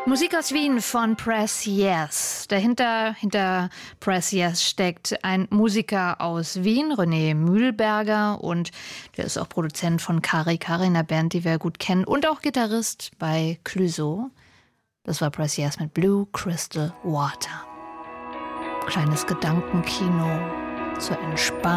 Musik aus Wien von Press Yes. Hinter Press Yes steckt ein Musiker aus Wien, René Mühlberger, und der ist auch Produzent von Kari Kari, einer Band, die wir gut kennen, und auch Gitarrist bei Clouseau. Das war Press Yes mit Blue Crystal Water. Kleines Gedankenkino zur Entspannung.